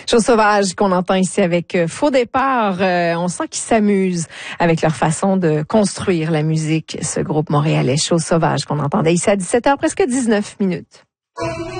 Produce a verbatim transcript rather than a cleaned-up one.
Chose sauvage qu'on entend ici avec Faux Départ. Euh, on sent qu'ils s'amusent avec leur façon de construire la musique, ce groupe montréalais Chose sauvage qu'on entendait ici à dix-sept heures, presque dix-neuf minutes.